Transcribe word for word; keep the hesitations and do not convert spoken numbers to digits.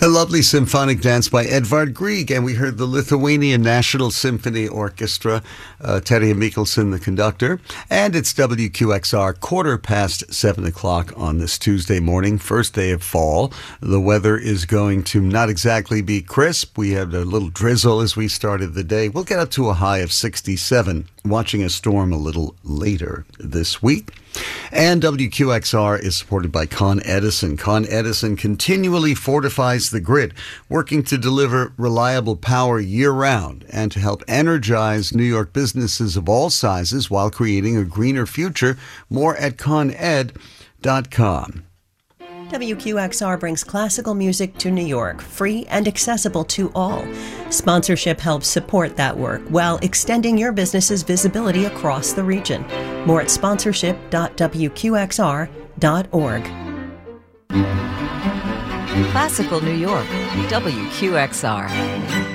A lovely symphonic dance by Edvard Grieg, and we heard the Lithuanian National Symphony Orchestra, uh, Terje Mikkelsen, the conductor. And it's W Q X R, quarter past seven o'clock on this Tuesday morning, first day of fall. The weather is going to not exactly be crisp. We had a little drizzle as we started the day. We'll get up to a high of sixty-seven, watching a storm a little later this week. And W Q X R is supported by Con Edison. Con Edison continually fortifies the grid, working to deliver reliable power year-round and to help energize New York businesses of all sizes while creating a greener future. More at con ed dot com. W Q X R brings classical music to New York, free and accessible to all. Sponsorship helps support that work while extending your business's visibility across the region. More at sponsorship dot w q x r dot org. Classical New York, W Q X R.